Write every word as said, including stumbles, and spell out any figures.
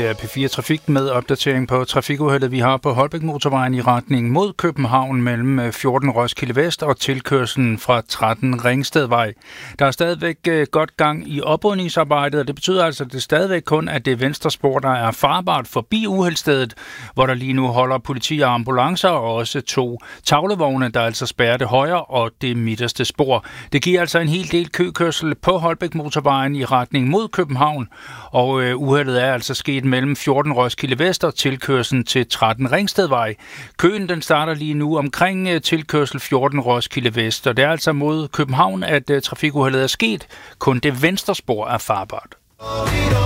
Det er P fire Trafik med opdatering på trafikuheldet, vi har på Holbæk Motorvejen i retning mod København mellem fjorten Roskilde Vest og tilkørslen fra tretten Ringstedvej. Der er stadigvæk godt gang i oprydningsarbejdet, og det betyder altså, at det stadigvæk kun er det venstre spor, der er farbart forbi uheldsstedet, hvor der lige nu holder politi og ambulancer og også to tavlevogne, der altså spærrer det højre og det midterste spor. Det giver altså en hel del køkørsel på Holbæk Motorvejen i retning mod København, og øh, uheldet er altså sket mellem fjorten Roskilde Vest og tilkørslen til tretten Ringstedvej. Køen den starter lige nu omkring øh, tilkørsel fjorten Roskilde Vest, og det er altså mod København, at øh, trafikuheldet er sket. Kun det venstre spor er farbart.